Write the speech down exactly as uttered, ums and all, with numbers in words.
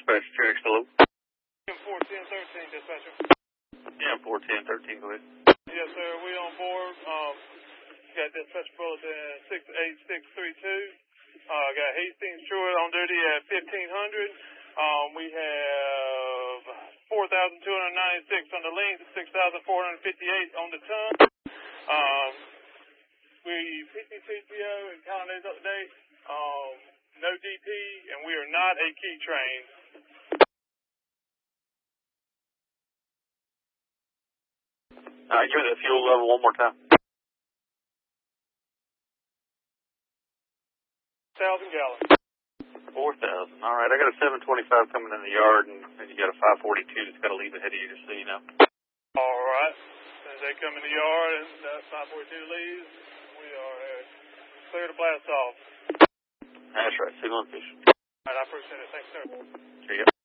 dispatcher, Trix, hello. four ten thirteen, dispatcher. Yeah, four ten thirteen, go ahead. Yes, sir, we on board. Um, got dispatcher bulletin six eight six three two. Uh, got Hastings Short on duty at fifteen hundred. Um, we have four thousand two hundred ninety-six on the length, six thousand four hundred fifty-eight on the ton. Um, we P T C T O and calendars up to date. Um, no D P, and we are not a key train. All right, give me that fuel level one more time. Thousand gallons. Four thousand. All right, I got a seven twenty-five coming in the yard, and, and you got a five forty-two that's got to leave ahead of you, just so you know. All right. As they come in the yard and that five forty-two leaves, we are uh, clear to blast off. That's right, signal and fish. All right, I appreciate it. Thanks, sir. Here you go.